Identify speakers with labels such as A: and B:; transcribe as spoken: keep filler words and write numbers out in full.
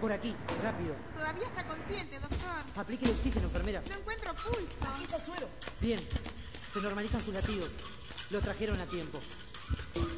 A: Por aquí, rápido.
B: Todavía está consciente, doctor.
A: Aplique el oxígeno, enfermera.
B: No encuentro pulso.
C: Aquí está el suero.
A: Bien, se normalizan sus latidos. Lo trajeron a tiempo.